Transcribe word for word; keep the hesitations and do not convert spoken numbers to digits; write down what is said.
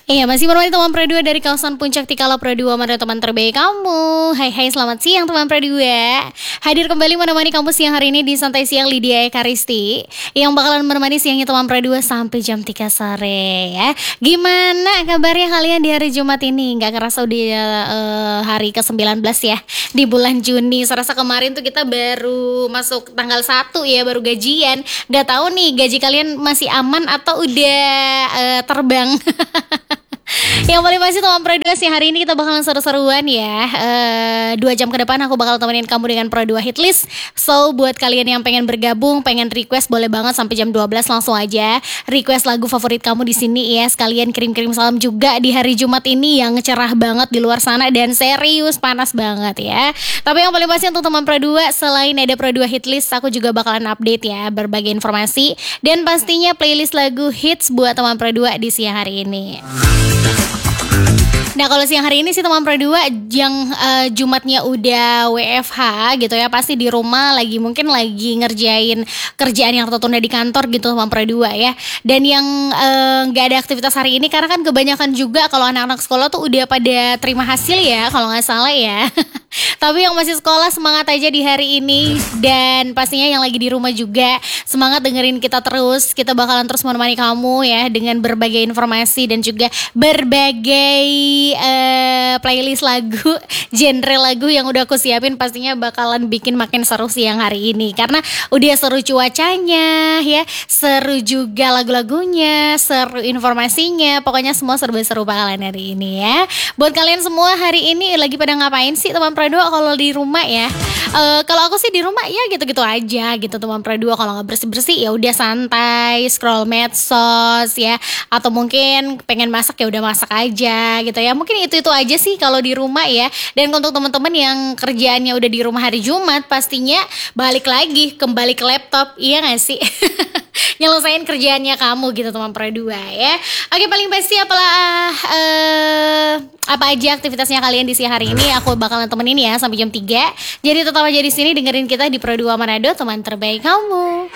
Iya, masih menemani teman Pro dua dari kawasan Puncak Tikala Pro dua, mana teman terbaik kamu. Hai hai, selamat siang teman Pro dua. Hadir kembali menemani kamu siang hari ini di Santai Siang Lydia Ekaristi, yang bakalan menemani siangnya teman Pro dua sampai jam tiga sore ya. Gimana kabarnya kalian di hari Jumat ini? Gak kerasa udah uh, hari ke sembilan belas ya, di bulan Juni. Serasa kemarin tuh kita baru masuk tanggal satu ya, baru gajian. Gak tahu nih gaji kalian masih aman atau udah uh, terbang. Yang paling pasti teman Pro dua sih, hari ini kita bakalan seru-seruan ya. uh, Dua jam ke depan aku bakal temenin kamu dengan Pro dua Hitlist. So buat kalian yang pengen bergabung, pengen request, boleh banget sampai jam dua belas langsung aja request lagu favorit kamu di sini ya. Sekalian kirim-kirim salam juga di hari Jumat ini yang cerah banget di luar sana dan serius panas banget ya. Tapi yang paling pasti untuk teman Pro dua, selain ada Pro dua Hitlist, aku juga bakalan update ya berbagai informasi dan pastinya playlist lagu hits buat teman Pro dua di siang hari ini. Nah kalau siang hari ini sih teman Pro dua yang uh, Jumatnya udah W F H gitu ya, pasti di rumah lagi mungkin lagi ngerjain kerjaan yang tertunda di kantor gitu teman Pro dua ya. Dan yang uh, gak ada aktivitas hari ini karena kan kebanyakan juga kalau anak-anak sekolah tuh udah pada terima hasil ya kalau gak salah ya. Tapi yang masih sekolah semangat aja di hari ini. Dan pastinya yang lagi di rumah juga semangat dengerin kita terus. Kita bakalan terus menemani kamu ya dengan berbagai informasi dan juga berbagai uh, playlist lagu, genre lagu yang udah aku siapin. Pastinya bakalan bikin makin seru siang hari ini karena udah seru cuacanya ya, seru juga lagu-lagunya, seru informasinya. Pokoknya semua serba-seru bakalan hari ini ya. Buat kalian semua hari ini lagi pada ngapain sih teman Pro dua kalau di rumah ya? Uh, kalau aku sih di rumah ya gitu-gitu aja gitu teman Pro dua. Kalau nggak bersih-bersih ya udah santai, scroll medsos ya, atau mungkin pengen masak ya udah masak aja gitu ya. Mungkin itu-itu aja sih kalau di rumah ya. Dan untuk teman-teman yang kerjaannya udah di rumah hari Jumat, pastinya balik lagi kembali ke laptop, iya nggak sih? Nyelesain kerjaannya kamu gitu teman Pro dua ya. Oke, paling pasti apalah uh, apa aja aktivitasnya kalian di siang hari ini, aku bakalan temenin ya sampai jam tiga. Jadi tetap aja di sini dengerin kita di Pro dua Manado, teman terbaik kamu.